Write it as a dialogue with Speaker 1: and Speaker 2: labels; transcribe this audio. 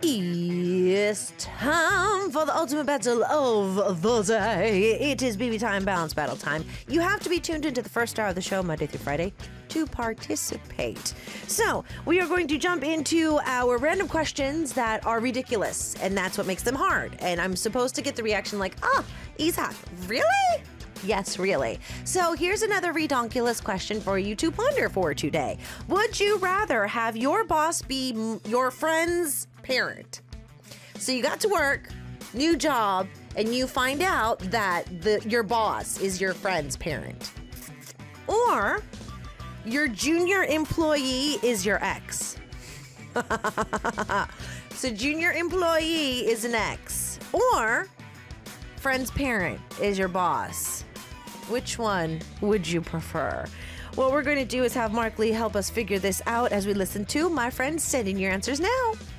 Speaker 1: It's time for the ultimate battle of the day. It is BB time, balance battle time. You have to be tuned into the first hour of the show, Monday through Friday, to participate. So, we are going to jump into our random questions that are ridiculous, and that's what makes them hard. And I'm supposed to get the reaction like, Isaac, really? Yes, really. So here's another redonkulous question for you to ponder for today. Would you rather have your boss be your friend's parent? So you got to work, new job, and you find out that your boss is your friend's parent. Or your junior employee is your ex. So junior employee is an ex. Or friend's parent is your boss. Which one would you prefer? What we're going to do is have Mark Lee help us figure this out as we listen to my friends. Send in your answers now.